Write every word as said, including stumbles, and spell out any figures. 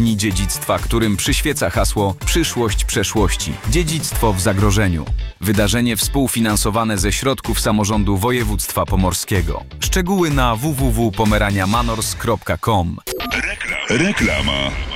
Dni Dziedzictwa, którym przyświeca hasło „Przyszłość przeszłości. Dziedzictwo w zagrożeniu”. Wydarzenie współfinansowane ze środków samorządu województwa pomorskiego. Szczegóły na w w w kropka pomerania manors kropka com. Reklama.